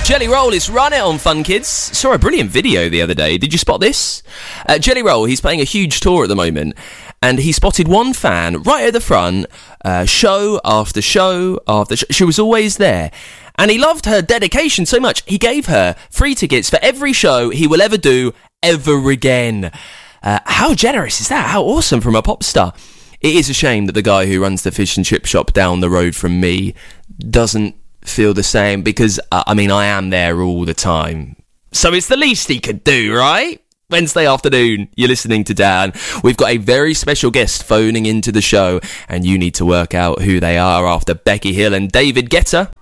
Jelly Roll is Run It on Fun Kids. Saw a brilliant video the other day. Did you spot this? Jelly Roll, he's playing a huge tour at the moment, and he spotted one fan right at the front, show after show after show. She was always there. And he loved her dedication so much, he gave her free tickets for every show he will ever do ever again. How generous is that? How awesome from a pop star. It is a shame that the guy who runs the fish and chip shop down the road from me doesn't feel the same, because I am there all the time, so it's the least he could do, right? Wednesday afternoon, you're listening to Dan. We've got a very special guest phoning into the show, and you need to work out who they are after Becky Hill and David Guetta.